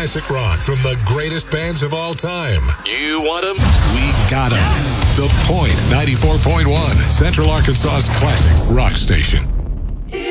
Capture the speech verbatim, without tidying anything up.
classic rock from the greatest bands of all time. You want them? We got them. The Point ninety-four point one, Central Arkansas's classic rock station.